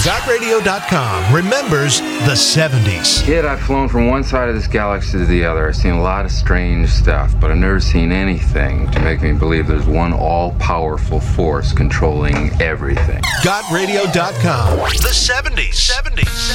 GotRadio.com remembers the 70s. Kid, I've flown from one side of this galaxy to the other. I've seen a lot of strange stuff, but I've never seen anything to make me believe there's one all-powerful force controlling everything. GotRadio.com. The 70s.